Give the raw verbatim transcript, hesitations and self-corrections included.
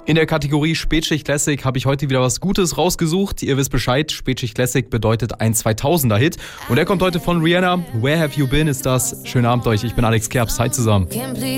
In der Kategorie Spätschicht Classic habe ich heute wieder was Gutes rausgesucht. Ihr wisst Bescheid, Spätschicht Classic bedeutet ein zweitausender-Hit. Und der kommt heute von Rihanna. Where Have You Been ist das. Schönen Abend euch, ich bin Alex Kerb. Seid zusammen.